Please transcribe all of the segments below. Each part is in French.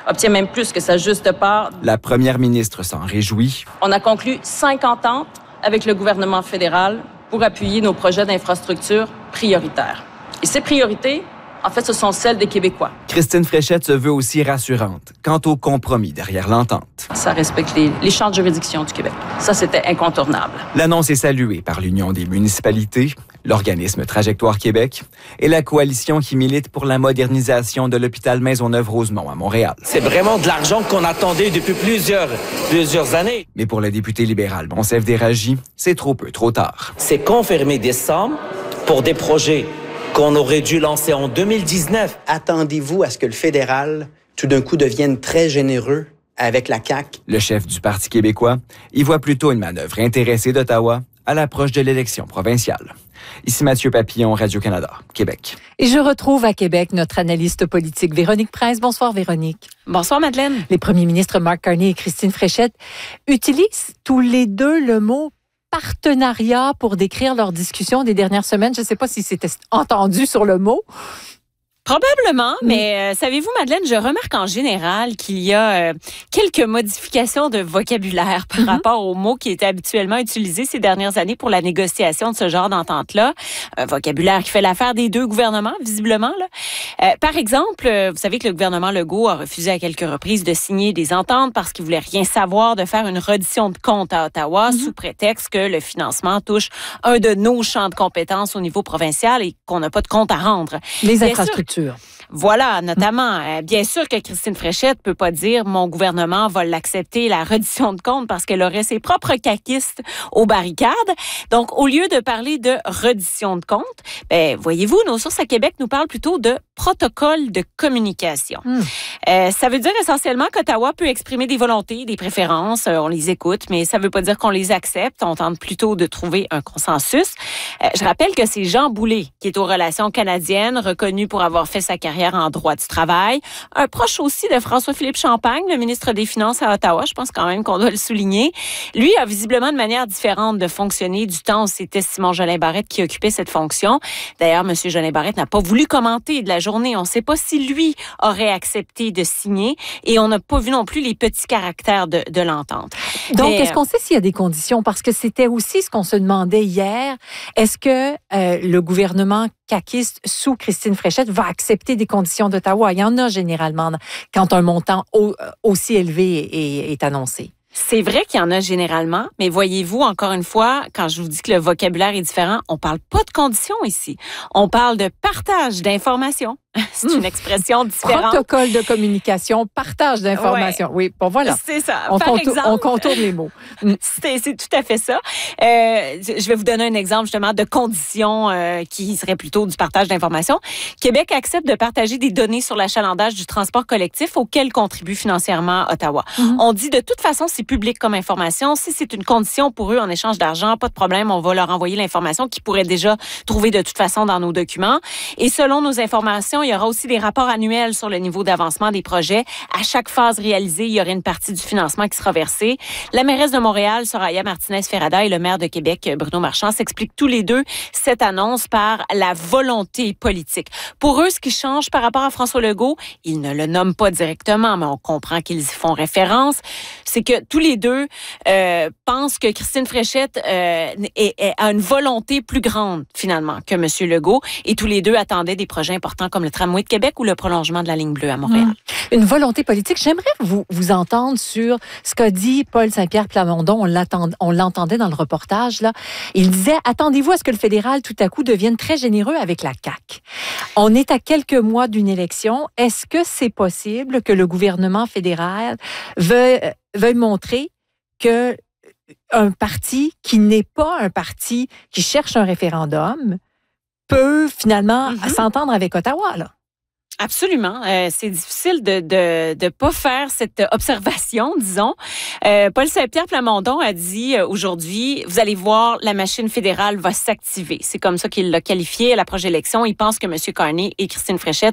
obtient même plus que sa juste part. La première ministre s'en réjouit. On a conclu 5 ententes avec le gouvernement fédéral pour appuyer nos projets d'infrastructure prioritaires. Et ces priorités, en fait, ce sont celles des Québécois. Christine Fréchette se veut aussi rassurante quant au compromis derrière l'entente. Ça respecte les champs de juridiction du Québec. Ça, c'était incontournable. L'annonce est saluée par l'Union des municipalités, l'organisme Trajectoire Québec et la coalition qui milite pour la modernisation de l'hôpital Maisonneuve-Rosemont à Montréal. C'est vraiment de l'argent qu'on attendait depuis plusieurs années. Mais pour le député libéral Monsef Déragi, c'est trop peu, trop tard. C'est confirmer des sommes pour des projets qu'on aurait dû lancer en 2019. Attendez-vous à ce que le fédéral, tout d'un coup, devienne très généreux avec la CAQ? Le chef du Parti québécois y voit plutôt une manœuvre intéressée d'Ottawa à l'approche de l'élection provinciale. Ici Mathieu Papillon, Radio-Canada, Québec. Et je retrouve à Québec notre analyste politique Véronique Prince. Bonsoir Véronique. Bonsoir Madeleine. Les premiers ministres Mark Carney et Christine Fréchette utilisent tous les deux le mot partenariat pour décrire leur discussion des dernières semaines. Je ne sais pas si c'était entendu sur le mot. Probablement, mais savez-vous, Madeleine, je remarque en général qu'il y a quelques modifications de vocabulaire par rapport aux mots qui étaient habituellement utilisés ces dernières années pour la négociation de ce genre d'entente-là. Un vocabulaire qui fait l'affaire des deux gouvernements, visiblement. Là. Par exemple, vous savez que le gouvernement Legault a refusé à quelques reprises de signer des ententes parce qu'il voulait rien savoir de faire une reddition de comptes à Ottawa sous prétexte que le financement touche un de nos champs de compétences au niveau provincial et qu'on n'a pas de compte à rendre. Les infrastructures. Voilà, notamment. Bien sûr que Christine Fréchette peut pas dire mon gouvernement va l'accepter, la reddition de comptes, parce qu'elle aurait ses propres caquistes aux barricades. Donc, au lieu de parler de reddition de comptes, voyez-vous, nos sources à Québec nous parlent plutôt de protocole de communication. Ça veut dire essentiellement qu'Ottawa peut exprimer des volontés, des préférences, on les écoute, mais ça veut pas dire qu'on les accepte. On tente plutôt de trouver un consensus. Je rappelle que c'est Jean Boulet, qui est aux relations canadiennes, reconnu pour avoir fait sa carrière en droit du travail, un proche aussi de François-Philippe Champagne, le ministre des Finances à Ottawa, je pense quand même qu'on doit le souligner. Lui a visiblement de manière différente de fonctionner du temps où c'était Simon Jolin Barrette qui occupait cette fonction. D'ailleurs, M. Jolin Barrette n'a pas voulu commenter de la journée. On ne sait pas si lui aurait accepté de signer et on n'a pas vu non plus les petits caractères de l'entente. Donc, est-ce qu'on sait s'il y a des conditions? Parce que c'était aussi ce qu'on se demandait hier. Est-ce que le gouvernement caquiste sous Christine Fréchette va accepter des conditions d'Ottawa? Il y en a généralement quand un montant aussi élevé est annoncé. C'est vrai qu'il y en a généralement, mais voyez-vous, encore une fois, quand je vous dis que le vocabulaire est différent, on parle pas de conditions ici. On parle de partage d'informations. C'est une expression différente. Protocole de communication, partage d'informations. Ouais. Oui, bon voilà. C'est ça. On contourne les mots. C'est tout à fait ça. Je vais vous donner un exemple justement de conditions qui seraient plutôt du partage d'informations. Québec accepte de partager des données sur l'achalandage du transport collectif auquel contribue financièrement Ottawa. On dit de toute façon, c'est public comme information. Si c'est une condition pour eux en échange d'argent, pas de problème, on va leur envoyer l'information qu'ils pourraient déjà trouver de toute façon dans nos documents. Et selon nos informations, il y aura aussi des rapports annuels sur le niveau d'avancement des projets. À chaque phase réalisée, il y aurait une partie du financement qui sera versée. La mairesse de Montréal, Soraya Martinez-Ferrada, et le maire de Québec, Bruno Marchand, s'expliquent tous les deux cette annonce par la volonté politique. Pour eux, ce qui change par rapport à François Legault, ils ne le nomment pas directement, mais on comprend qu'ils y font référence, c'est que tous les deux pensent que Christine Fréchette a une volonté plus grande, finalement, que M. Legault, et tous les deux attendaient des projets importants comme le tramway de Québec ou le prolongement de la ligne bleue à Montréal. Une volonté politique. J'aimerais vous entendre sur ce qu'a dit Paul Saint-Pierre Plamondon. On l'entendait dans le reportage, là. Il disait, attendez-vous à ce que le fédéral, tout à coup, devienne très généreux avec la CAQ. On est à quelques mois d'une élection. Est-ce que c'est possible que le gouvernement fédéral veuille montrer que un parti qui n'est pas un parti qui cherche un référendum peut finalement s'entendre avec Ottawa, là? Absolument. C'est difficile de pas faire cette observation, disons. Paul Saint-Pierre Plamondon a dit aujourd'hui, vous allez voir, la machine fédérale va s'activer. C'est comme ça qu'il l'a qualifié à l'approche de l'élection. Il pense que M. Carney et Christine Fréchette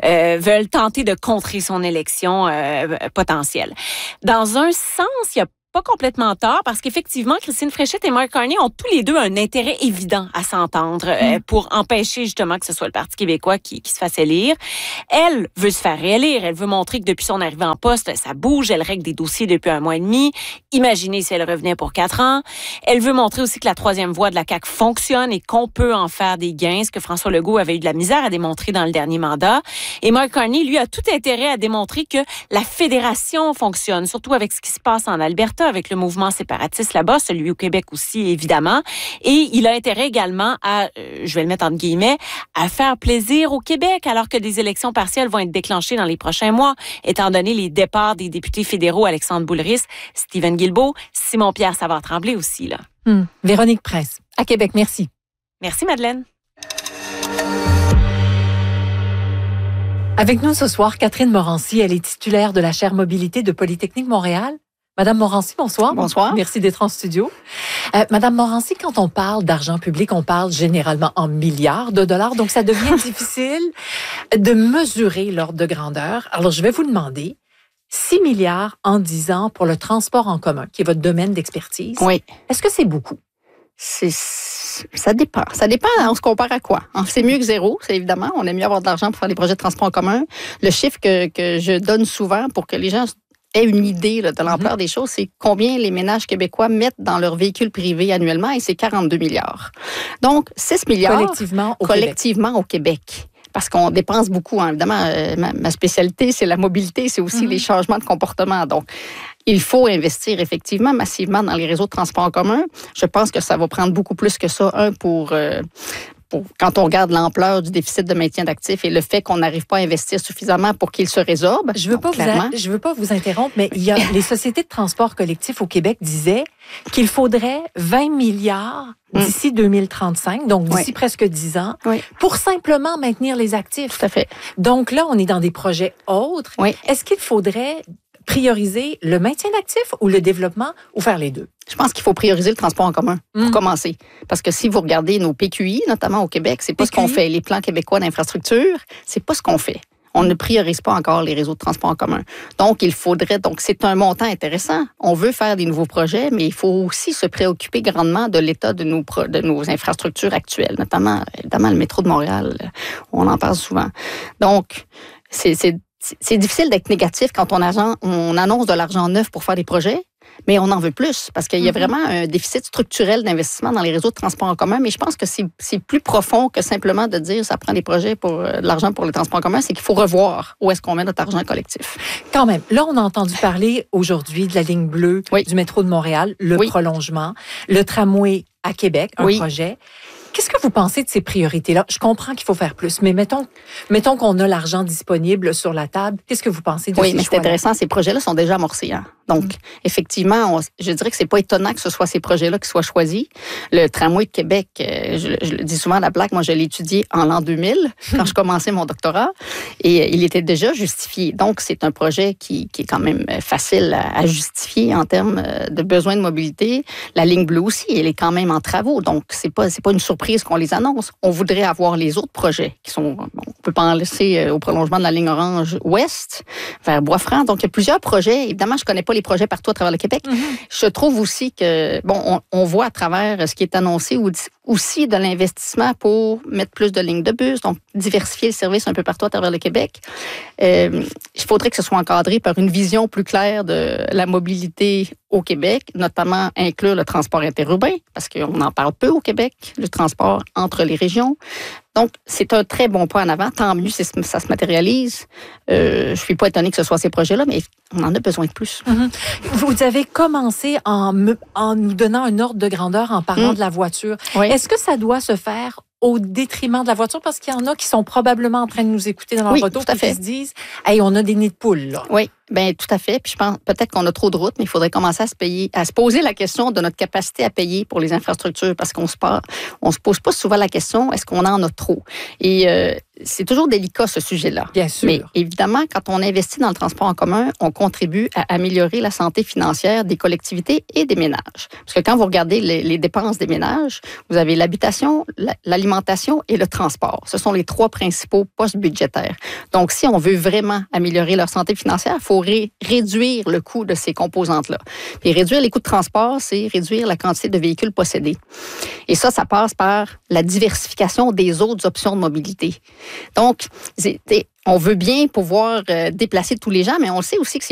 veulent tenter de contrer son élection potentielle. Dans un sens, il y a pas complètement tort parce qu'effectivement, Christine Fréchette et Mark Carney ont tous les deux un intérêt évident à s'entendre pour empêcher justement que ce soit le Parti québécois qui se fasse élire. Elle veut se faire réélire. Elle veut montrer que depuis son arrivée en poste, ça bouge. Elle règle des dossiers depuis 1 mois et demi. Imaginez si elle revenait pour 4 ans. Elle veut montrer aussi que la troisième voie de la CAQ fonctionne et qu'on peut en faire des gains, ce que François Legault avait eu de la misère à démontrer dans le dernier mandat. Et Mark Carney, lui, a tout intérêt à démontrer que la fédération fonctionne, surtout avec ce qui se passe en Alberta, avec le mouvement séparatiste là-bas, celui au Québec aussi, évidemment. Et il a intérêt également à, je vais le mettre entre guillemets, à faire plaisir au Québec, alors que des élections partielles vont être déclenchées dans les prochains mois, étant donné les départs des députés fédéraux Alexandre Boulris, Stephen Guilbeault, Simon-Pierre Savard-Tremblay aussi, là. Véronique Prince, à Québec, merci. Merci, Madeleine. Avec nous ce soir, Catherine Morancy, elle est titulaire de la chaire mobilité de Polytechnique Montréal. Madame Morancy, bonsoir. Bonsoir. Merci d'être en studio. Madame Morancy, quand on parle d'argent public, on parle généralement en milliards de dollars, donc ça devient difficile de mesurer l'ordre de grandeur. Alors, je vais vous demander 6 milliards en 10 ans pour le transport en commun, qui est votre domaine d'expertise. Oui. Est-ce que c'est beaucoup? Ça dépend. Ça dépend, on se compare à quoi. C'est mieux que zéro, c'est évidemment. On aime mieux avoir de l'argent pour faire des projets de transport en commun. Le chiffre que je donne souvent pour que les gens aient une idée là, de l'ampleur des choses, c'est combien les ménages québécois mettent dans leur véhicule privé annuellement, et c'est 42 milliards. Donc, 6 milliards collectivement au Québec. Parce qu'on dépense beaucoup. Hein. Évidemment, ma spécialité, c'est la mobilité, c'est aussi les changements de comportement. Donc, il faut investir effectivement massivement dans les réseaux de transport en commun. Je pense que ça va prendre beaucoup plus que ça. Pour quand on regarde l'ampleur du déficit de maintien d'actifs et le fait qu'on n'arrive pas à investir suffisamment pour qu'il se résorbe. Je veux pas vous interrompre, mais il y a les sociétés de transport collectif au Québec disaient qu'il faudrait 20 milliards d'ici 2035, donc d'ici presque 10 ans, pour simplement maintenir les actifs. Tout à fait. Donc là, on est dans des projets autres. Oui. Est-ce qu'il faudrait prioriser le maintien d'actifs ou le développement ou faire les deux? Je pense qu'il faut prioriser le transport en commun pour commencer. Parce que si vous regardez nos PQI, notamment au Québec, c'est pas ce qu'on fait. Les plans québécois d'infrastructure, c'est pas ce qu'on fait. On ne priorise pas encore les réseaux de transport en commun. Donc, c'est un montant intéressant. On veut faire des nouveaux projets, mais il faut aussi se préoccuper grandement de l'état de nos infrastructures actuelles, notamment, évidemment, le métro de Montréal. On en parle souvent. Donc, c'est difficile d'être négatif quand on annonce de l'argent neuf pour faire des projets, mais on en veut plus parce qu'il y a vraiment un déficit structurel d'investissement dans les réseaux de transport en commun. Mais je pense que c'est plus profond que simplement de dire ça prend des projets pour de l'argent pour le transport en commun. C'est qu'il faut revoir où est-ce qu'on met notre argent collectif. Quand même, là, on a entendu parler aujourd'hui de la ligne bleue du métro de Montréal, le prolongement, le tramway à Québec, un projet. Qu'est-ce que vous pensez de ces priorités-là? Je comprends qu'il faut faire plus, mais mettons qu'on a l'argent disponible sur la table. Qu'est-ce que vous pensez de ces choix-là? Oui, mais c'est intéressant. Ces projets-là sont déjà amorcés. Hein? Donc, effectivement, je dirais que c'est pas étonnant que ce soit ces projets-là qui soient choisis. Le tramway de Québec, je le dis souvent à la blague, moi, je l'ai étudié en l'an 2000, quand je commençais mon doctorat, et il était déjà justifié. Donc, c'est un projet qui est quand même facile à justifier en termes de besoins de mobilité. La ligne bleue aussi, elle est quand même en travaux. Donc, c'est pas une surprise qu'on les annonce. On voudrait avoir les autres projets qui sont, on peut penser au prolongement de la ligne orange ouest vers Bois-Franc. Donc, il y a plusieurs projets. Évidemment, je connais pas les projets partout à travers le Québec. Je trouve aussi que, on voit à travers ce qui est annoncé aussi de l'investissement pour mettre plus de lignes de bus, donc diversifier le service un peu partout à travers le Québec. Il faudrait que ce soit encadré par une vision plus claire de la mobilité au Québec, notamment inclure le transport interurbain, parce qu'on en parle peu au Québec, le transport entre les régions. Donc, c'est un très bon pas en avant. Tant mieux si ça se matérialise. Je suis pas étonnée que ce soit ces projets-là, mais on en a besoin de plus. Vous avez commencé en nous donnant un ordre de grandeur en parlant de la voiture. Oui. Est-ce que ça doit se faire au détriment de la voiture? Parce qu'il y en a qui sont probablement en train de nous écouter dans leur auto et qui se disent « Hey, on a des nids de poules, là. » Oui, bien, tout à fait. Puis je pense peut-être qu'on a trop de routes, mais il faudrait commencer à se poser la question de notre capacité à payer pour les infrastructures, parce qu'on se pose pas souvent la question, est-ce qu'on en a trop? Et c'est toujours délicat, ce sujet-là. Bien sûr. Mais évidemment, quand on investit dans le transport en commun, on contribue à améliorer la santé financière des collectivités et des ménages. Parce que quand vous regardez les dépenses des ménages, vous avez l'habitation, l'alimentation et le transport. Ce sont les 3 principaux postes budgétaires. Donc, si on veut vraiment améliorer leur santé financière, il faut pour réduire le coût de ces composantes-là. Puis réduire les coûts de transport, c'est réduire la quantité de véhicules possédés. Et ça passe par la diversification des autres options de mobilité. Donc, on veut bien pouvoir déplacer tous les gens, mais on le sait aussi que